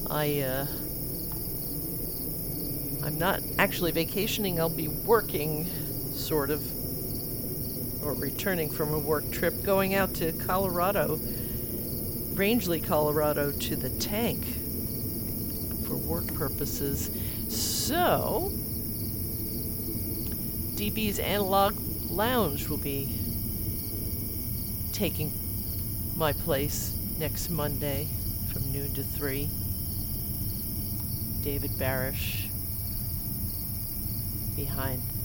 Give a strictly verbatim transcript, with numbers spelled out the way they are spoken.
I, uh, I'm not actually vacationing. I'll be working, sort of, or returning from a work trip, going out to Colorado, Rangeley, Colorado, to the tank for work purposes. So, D B's Analog Lounge will be taking my place next Monday from noon to three. David Barish behind